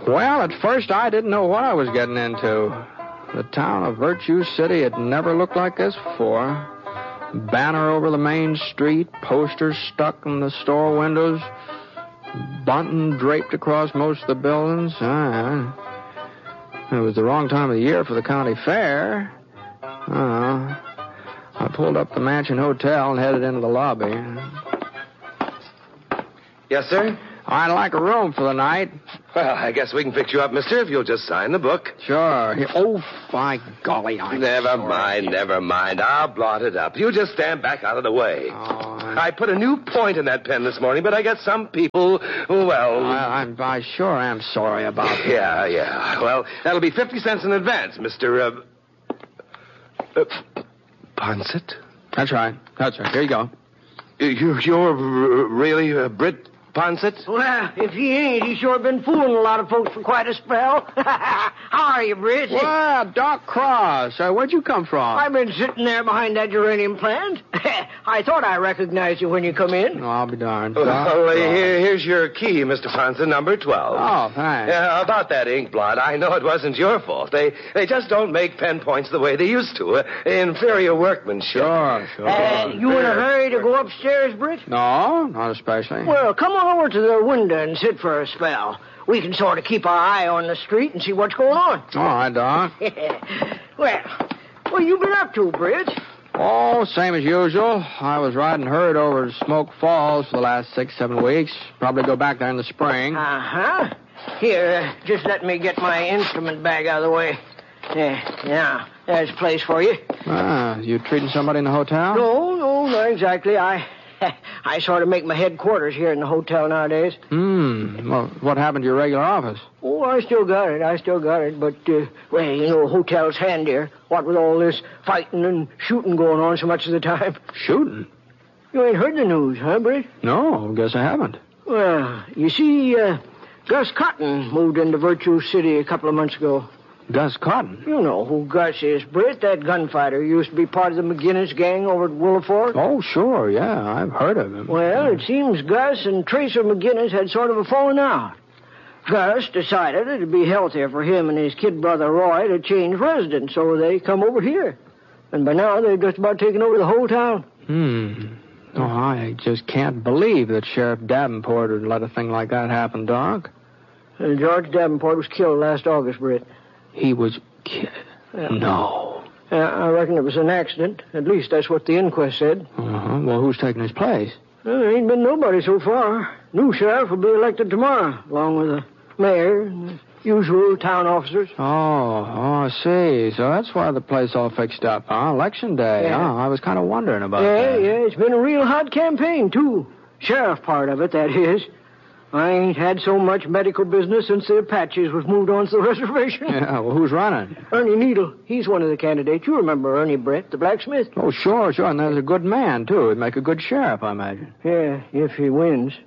Well, at first I didn't know what I was getting into. The town of Virtue City had never looked like this before. Banner over the main street, posters stuck in the store windows, bunting draped across most of the buildings. It was the wrong time of the year for the county fair. I pulled up the Mansion Hotel and headed into the lobby. Yes, sir? I'd like a room for the night. Well, I guess we can fix you up, mister, if you'll just sign the book. Sure. Oh, by golly, Never mind. I'll blot it up. You just stand back out of the way. I put a new point in that pen this morning, but I guess some people, well... I sure am sorry about that. Yeah. Well, that'll be 50 cents in advance, Mr. Ponset? That's right. Here you go. You're really Britt Ponset? Well, if he ain't, he's sure been fooling a lot of folks for quite a spell. How are you, Britt? Well, Doc Cross. Where'd you come from? I've been sitting there behind that geranium plant. I thought I recognized you when you come in. Oh, I'll be darned. Well, here's your key, Mr. Ponset, number 12. Oh, thanks. Yeah, about that ink blot, I know it wasn't your fault. They just don't make pen points the way they used to. Inferior workmanship. Sure. You in a hurry to go upstairs, Britt? No, not especially. Well, come on over to the window and sit for a spell. We can sort of keep our eye on the street and see what's going on. All right, Doc. Well, you been up to, Britt? Oh, same as usual. I was riding herd over to Smoke Falls for the last 6-7 weeks. Probably go back there in the spring. Uh-huh. Here, just let me get my instrument bag out of the way. Now, there's a place for you. You treating somebody in the hotel? No, not exactly. I sort of make my headquarters here in the hotel nowadays. Well, what happened to your regular office? Oh, I still got it. But, hotel's handier. What with all this fighting and shooting going on so much of the time. Shooting? You ain't heard the news, huh, Britt? No, guess I haven't. Well, you see, Gus Cotton moved into Virtue City a couple of months ago. Gus Cotton? You know who Gus is, Britt, that gunfighter. He used to be part of the McGinnis gang over at Willow Fork. Oh, sure, yeah, I've heard of him. Well, it seems Gus and Tracer McGinnis had sort of a falling out. Gus decided it'd be healthier for him and his kid brother Roy to change residence, so they come over here. And by now, they've just about taken over the whole town. Oh, I just can't believe that Sheriff Davenport would let a thing like that happen, Doc. George Davenport was killed last August, Britt. He was killed? Yeah. No. I reckon it was an accident. At least that's what the inquest said. Well, who's taking his place? Well, there ain't been nobody so far. New sheriff will be elected tomorrow, along with the mayor and the usual town officers. Oh, I see. So that's why the place all fixed up, huh? Election day, Yeah. huh? I was kind of wondering about that. Yeah, it's been a real hot campaign, too. Sheriff part of it, that is. I ain't had so much medical business since the Apaches was moved on to the reservation. Yeah, well, who's running? Ernie Needle. He's one of the candidates. You remember Ernie Brett, the blacksmith? Oh, sure. And there's a good man, too. He'd make a good sheriff, I imagine. Yeah, if he wins.